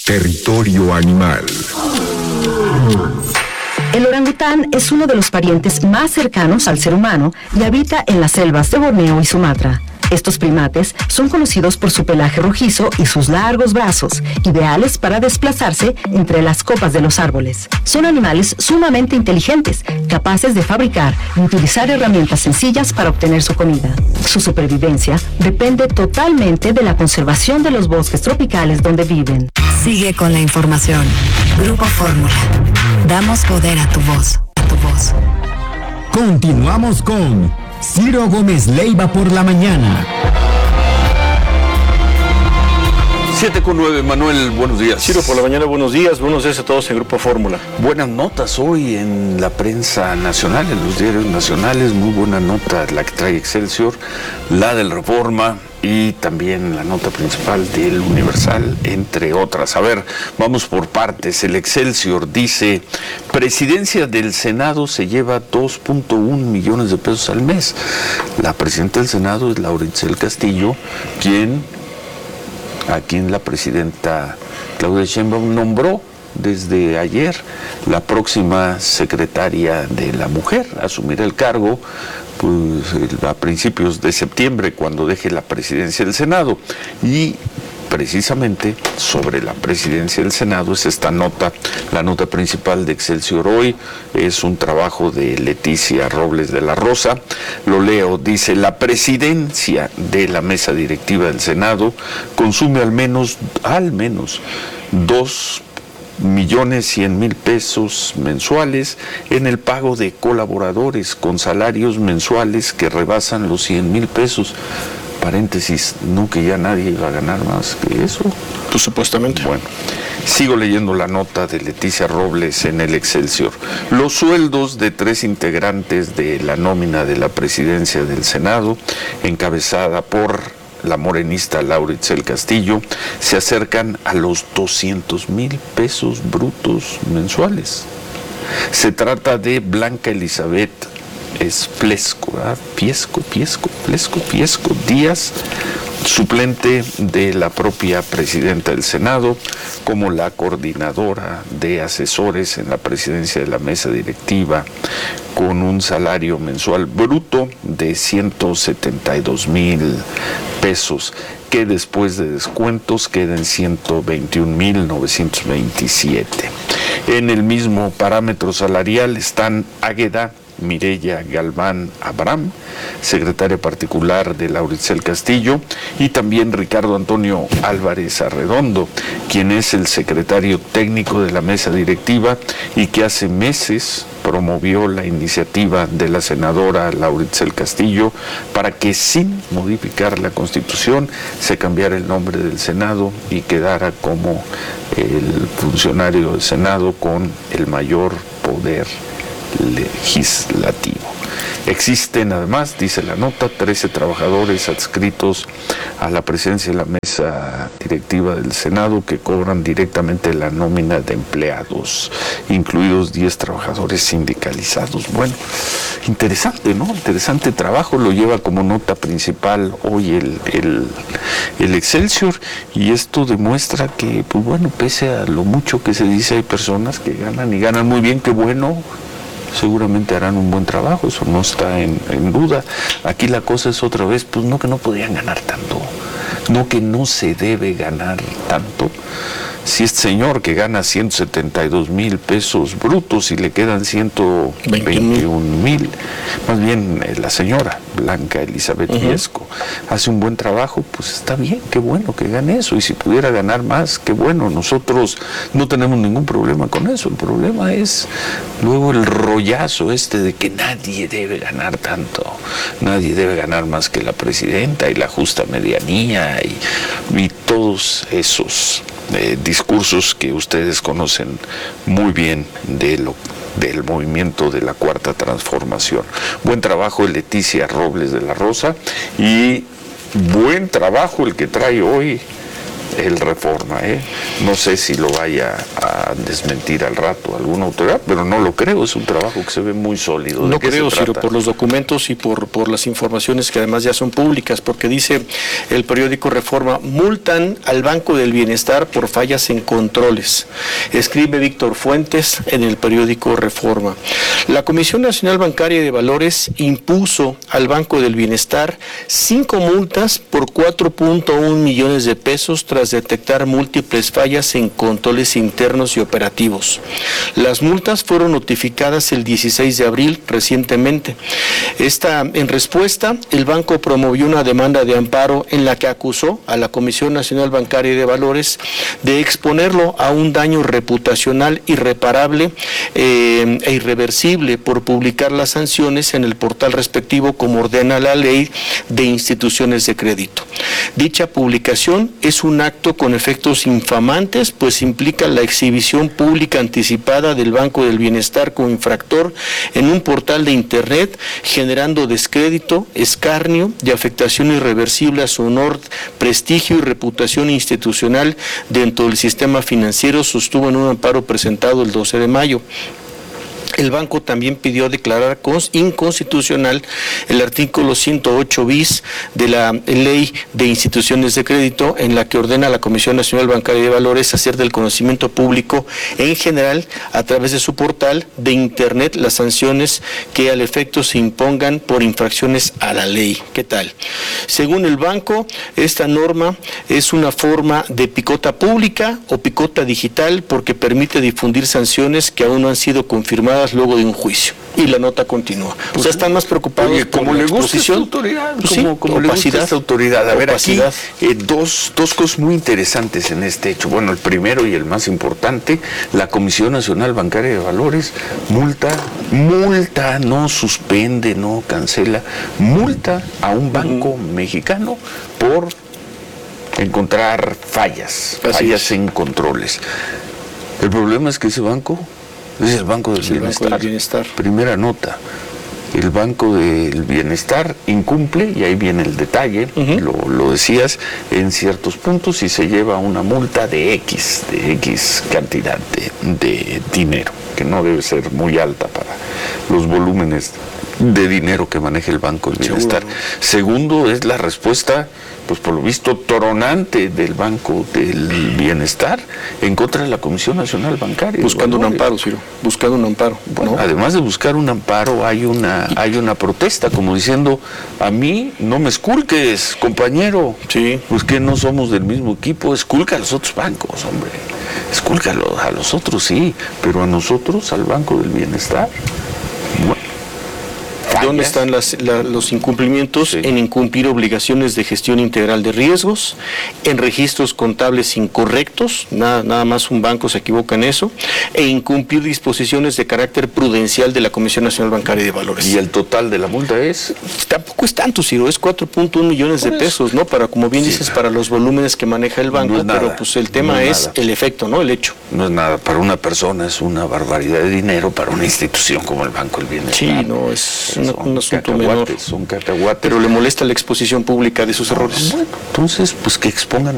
Territorio Animal. El orangután es uno de los parientes más cercanos al ser humano y habita en las selvas de Borneo y Sumatra. Estos primates son conocidos por su pelaje rojizo y sus largos brazos, ideales para desplazarse entre las copas de los árboles. Son animales sumamente inteligentes, capaces de fabricar y utilizar herramientas sencillas para obtener su comida. Su supervivencia depende totalmente de la conservación de los bosques tropicales donde viven. Sigue con la información. Grupo Fórmula. Damos poder a tu voz. Continuamos con Ciro Gómez Leiva por la mañana. 7:09, Manuel, buenos días. Ciro, por la mañana, buenos días a todos en Grupo Fórmula. Buenas notas hoy en la prensa nacional, en los diarios nacionales, muy buena nota la que trae Excelsior, la del Reforma y también la nota principal del Universal, entre otras. A ver, vamos por partes. El Excelsior dice, Presidencia del Senado se lleva 2.1 millones de pesos al mes. La presidenta del Senado es Laura Itzel Castillo, a quien la presidenta Claudia Sheinbaum nombró desde ayer la próxima secretaria de la Mujer. Asumirá el cargo pues, a principios de septiembre, cuando deje la presidencia del Senado. Y precisamente sobre la presidencia del Senado es esta nota, la nota principal de Excelsior hoy. Es un trabajo de Leticia Robles de la Rosa. Lo leo, dice, la presidencia de la mesa directiva del Senado consume al menos 2.100.000 pesos mensuales en el pago de colaboradores con salarios mensuales que rebasan los 100,000 pesos. Paréntesis, no que ya nadie iba a ganar más que eso. Pues supuestamente. Bueno, sigo leyendo la nota de Leticia Robles en el Excelsior. Los sueldos de 3 integrantes de la nómina de la presidencia del Senado, encabezada por la morenista Laura Itzel Castillo, se acercan a los 200,000 pesos brutos mensuales. Se trata de Blanca Elizabeth Plesco Díaz, suplente de la propia presidenta del Senado, como la coordinadora de asesores en la presidencia de la mesa directiva, con un salario mensual bruto de 172,000 pesos, que después de descuentos queda en 121,927. En el mismo parámetro salarial están Águeda Mireya Galván Abraham, secretaria particular de Laura Itzel Castillo, y también Ricardo Antonio Álvarez Arredondo, quien es el secretario técnico de la mesa directiva y que hace meses promovió la iniciativa de la senadora Laura Itzel Castillo para que, sin modificar la Constitución, se cambiara el nombre del Senado y quedara como el funcionario del Senado con el mayor poder legislativo. Existen además, dice la nota, 13 trabajadores adscritos a la presidencia de la mesa directiva del Senado que cobran directamente la nómina de empleados, incluidos 10 trabajadores sindicalizados. Bueno, interesante, ¿no? Interesante trabajo, lo lleva como nota principal hoy el Excelsior, y esto demuestra que, pues bueno, pese a lo mucho que se dice, hay personas que ganan y ganan muy bien, qué bueno. Seguramente harán un buen trabajo, eso no está en duda. Aquí la cosa es otra vez, pues no que no podían ganar tanto, no que no se debe ganar tanto. Si este señor que gana 172,000 pesos brutos y le quedan 121,000, más bien la señora Blanca Elizabeth Plesco hace un buen trabajo, pues está bien, qué bueno que gane eso, y si pudiera ganar más, qué bueno. Nosotros no tenemos ningún problema con eso. El problema es luego el rollazo de que nadie debe ganar tanto, nadie debe ganar más que la presidenta y la justa medianía y todos esos discursos que ustedes conocen muy bien del movimiento de la Cuarta Transformación. Buen trabajo Leticia Robles de la Rosa, y buen trabajo el que trae hoy el Reforma, No sé si lo vaya a desmentir al rato alguna autoridad, pero no lo creo, es un trabajo que se ve muy sólido. No creo, Ciro, por los documentos y por las informaciones que además ya son públicas, porque dice el periódico Reforma, multan al Banco del Bienestar por fallas en controles. Escribe Víctor Fuentes en el periódico Reforma. La Comisión Nacional Bancaria y de Valores impuso al Banco del Bienestar 5 multas por 4.1 millones de pesos tras detectar múltiples fallas en controles internos y operativos. Las multas fueron notificadas el 16 de abril recientemente. En respuesta, el banco promovió una demanda de amparo en la que acusó a la Comisión Nacional Bancaria y de Valores de exponerlo a un daño reputacional irreparable e irreversible por publicar las sanciones en el portal respectivo como ordena la Ley de Instituciones de Crédito. Dicha publicación es un acto con efectos infamantes, pues implica la exhibición pública anticipada del Banco del Bienestar como infractor en un portal de Internet, generando descrédito, escarnio y afectación irreversible a su honor, prestigio y reputación institucional dentro del sistema financiero, sostuvo en un amparo presentado el 12 de mayo. El banco también pidió declarar inconstitucional el artículo 108 bis de la Ley de Instituciones de Crédito, en la que ordena a la Comisión Nacional Bancaria y de Valores hacer del conocimiento público en general, a través de su portal de Internet, las sanciones que al efecto se impongan por infracciones a la ley. ¿Qué tal? Según el banco, esta norma es una forma de picota pública o picota digital porque permite difundir sanciones que aún no han sido confirmadas luego de un juicio. Y la nota continúa. O sea, están más preocupados como por le la gusta esta autoridad, como le gusta esta autoridad. A ver, aquí dos cosas muy interesantes en este hecho. Bueno, el primero y el más importante, la Comisión Nacional Bancaria de Valores multa, no suspende, no cancela, multa a un banco mexicano por encontrar fallas en controles. El problema es que ese banco es el Banco del Bienestar. Primera nota. El Banco del Bienestar incumple, y ahí viene el detalle, lo decías, en ciertos puntos, y se lleva una multa de X cantidad de dinero, que no debe ser muy alta para los volúmenes de dinero que maneja el Banco del Bienestar. Segundo, es la respuesta, pues por lo visto, tronante del Banco del Bienestar en contra de la Comisión Nacional Bancaria. Buscando un amparo, Ciro, buscando un amparo. Bueno, ¿no? Además de buscar un amparo, hay una protesta, como diciendo, a mí no me esculques, compañero. Sí. Pues que no somos del mismo equipo, esculca a los otros bancos, hombre. Escúlcalo a los otros, sí, pero a nosotros, al Banco del Bienestar, bueno. ¿Dónde están los incumplimientos? Sí. En incumplir obligaciones de gestión integral de riesgos, en registros contables incorrectos, nada más un banco se equivoca en eso, e incumplir disposiciones de carácter prudencial de la Comisión Nacional Bancaria y de Valores. ¿Y el total de la multa es? Tampoco es tanto, Ciro, es 4.1 millones de pesos, ¿no? Para, como bien dices, para los volúmenes que maneja el banco, no pero pues el tema es el efecto, ¿no? El hecho. No es nada, para una persona es una barbaridad de dinero, para una institución como el Banco del Bienestar. Sí, no, es un asunto menor. Son cacahuates. Pero le molesta la exposición pública de sus errores. Bueno, entonces, pues que expongan